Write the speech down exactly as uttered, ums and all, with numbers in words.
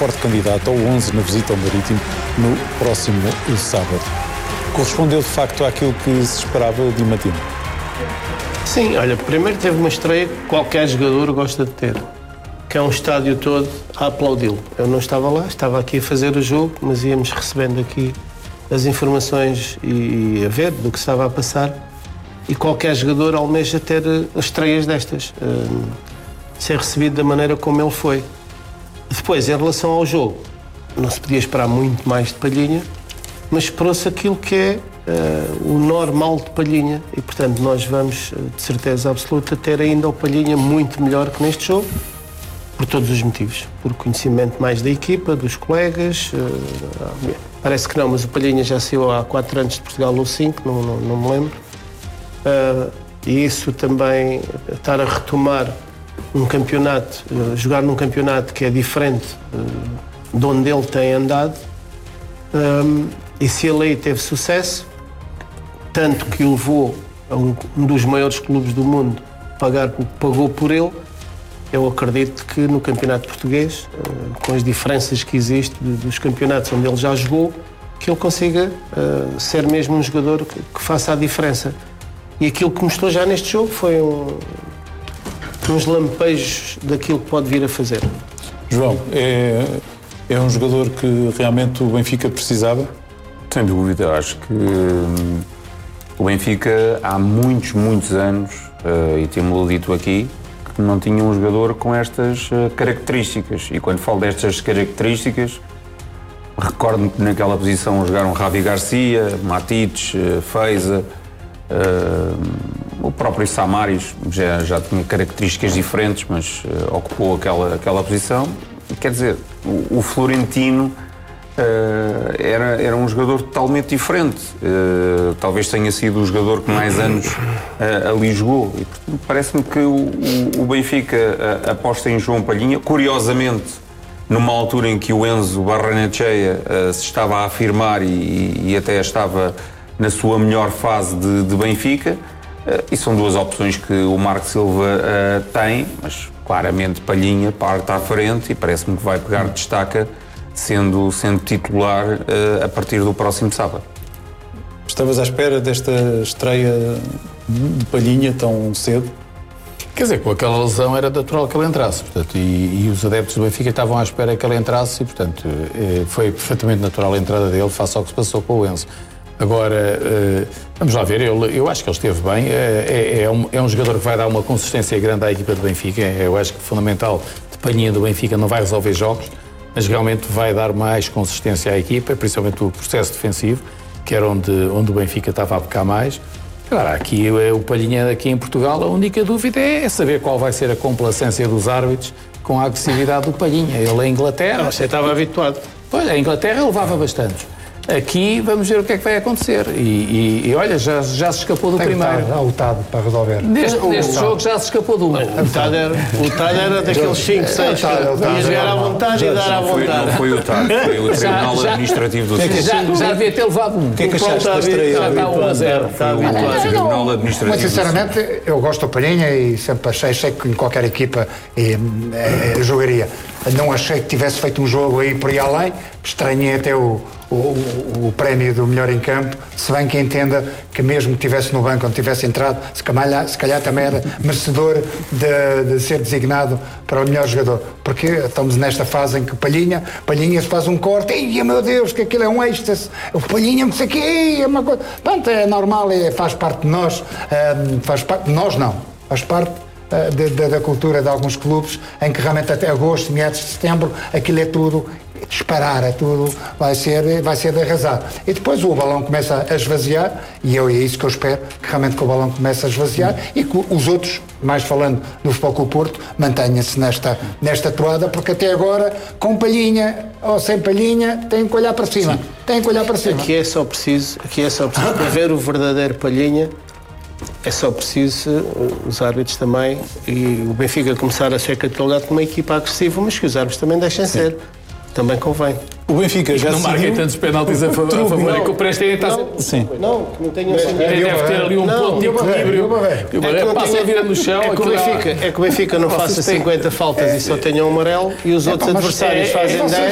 forte candidato ao onze na visita ao Marítimo no próximo sábado. Correspondeu de facto àquilo que se esperava de Diamantino? Sim, olha, primeiro teve uma estreia que qualquer jogador gosta de ter, que é um estádio todo a aplaudi-lo. Eu não estava lá, estava aqui a fazer o jogo, mas íamos recebendo aqui as informações e a ver do que estava a passar, e qualquer jogador almeja ter estreias destas, um, ser recebido da maneira como ele foi. Depois, em relação ao jogo, não se podia esperar muito mais de Palhinha, mas esperou-se aquilo que é uh, o normal de Palhinha, e portanto nós vamos, de certeza absoluta, ter ainda o Palhinha muito melhor que neste jogo, por todos os motivos. Por conhecimento mais da equipa, dos colegas, uh, parece que não, mas o Palhinha já saiu há quatro anos de Portugal ou cinco, não, não, não me lembro, uh, e isso também, estar a retomar um campeonato, uh, jogar num campeonato que é diferente uh, de onde ele tem andado, um, e se ele aí teve sucesso, tanto que o levou a um, um dos maiores clubes do mundo pagar o que pagou por ele, eu acredito que no campeonato português, uh, com as diferenças que existem dos campeonatos onde ele já jogou, que ele consiga uh, ser mesmo um jogador que, que faça a diferença. E aquilo que mostrou já neste jogo foi um, uns lampejos daquilo que pode vir a fazer. João, é, é um jogador que realmente o Benfica precisava? Sem dúvida, acho que hum, o Benfica há muitos, muitos anos, uh, e temos-lo dito aqui, que não tinha um jogador com estas uh, características. E quando falo destas características, recordo-me que naquela posição jogaram Javi Garcia, Matites, uh, Feiza, uh, o próprio Samaris já, já tinha características diferentes, mas uh, ocupou aquela, aquela posição. Quer dizer, o, o Florentino Uh, era, era um jogador totalmente diferente. Uh, talvez tenha sido o jogador que mais anos uh, ali jogou. E, portanto, parece-me que o, o, o Benfica uh, aposta em João Palhinha. Curiosamente, numa altura em que o Enzo Barrenetxea uh, se estava a afirmar e, e até estava na sua melhor fase de, de Benfica. Uh, e são duas opções que o Marco Silva uh, tem, mas claramente Palhinha parte à frente e parece-me que vai pegar destaca Sendo, sendo titular uh, a partir do próximo sábado. Estavas à espera desta estreia de Palhinha tão cedo? Quer dizer, com aquela lesão era natural que ele entrasse, portanto, e, e os adeptos do Benfica estavam à espera que ele entrasse e, portanto, eh, foi perfeitamente natural a entrada dele face ao que se passou com o Enzo. Agora, eh, vamos lá ver, eu, eu acho que ele esteve bem, é, é, é, um, é um jogador que vai dar uma consistência grande à equipa do Benfica, eu acho que o fundamental de Palhinha do Benfica não vai resolver jogos, mas realmente vai dar mais consistência à equipa, principalmente o processo defensivo, que era onde, onde o Benfica estava a pecar mais. Agora, aqui o Palhinha aqui em Portugal, a única dúvida é saber qual vai ser a complacência dos árbitros com a agressividade do Palhinha. Ele em Inglaterra... Você estava habituado. Pois, a Inglaterra levava bastante. Aqui vamos ver o que é que vai acontecer. E, e, e olha, já, já se escapou do Tem primeiro. Há o Tado para resolver. Neste, neste jogo já se escapou do um. O Tado era, o Tado era daqueles cinco, seis que ia jogar à vontade e dar à vontade. Não foi o Tado, foi o Tribunal já, Administrativo do já, já, já devia ter levado um. O que é que achaste da estreia? Já está um a zero. Está habituado. O Tribunal Administrativo. Mas sinceramente, eu gosto do Palhinha e sempre achei, sei que em qualquer equipa eh, eh, jogaria. Não achei que tivesse feito um jogo aí por aí além, estranhei até o, o, o prémio do melhor em campo, se bem que entenda que mesmo que estivesse no banco, onde tivesse entrado, se calhar, se calhar também era merecedor de, de ser designado para o melhor jogador, porque estamos nesta fase em que Palhinha, Palhinha se faz um corte, e meu Deus, que aquilo é um êxtase, o Palhinha não sei o quê, é uma coisa, pronto, é normal, é, faz parte de nós, um, faz parte de nós não, faz parte Da, da, da cultura de alguns clubes, em que realmente até agosto, meados de setembro, aquilo é tudo disparar, é tudo, vai ser, vai ser de arrasar. E depois o balão começa a esvaziar, e eu, é isso que eu espero, que realmente que o balão comece a esvaziar e que os outros, mais falando do Futebol Clube Porto, mantenha-se nesta, nesta toada, porque até agora, com Palhinha ou sem Palhinha, têm que olhar para cima. Têm que olhar para cima. Aqui é só preciso, aqui é só preciso para ver o verdadeiro Palhinha. É só preciso os árbitros também e o Benfica começar a ser catalogado como uma equipa agressiva, mas que os árbitros também deixem Sim. ser. Também convém. O Benfica já não marquem tantos penaltis a favor, a favor. É que o Prestem está... Sim. Não, que não tenham... Deve ter ali um não, ponto de equilíbrio. E o Barreiro passa a vida no chão. É que o Benfica, é que o Benfica não faça cinquenta faltas e só tenha um amarelo e os outros adversários fazem dez.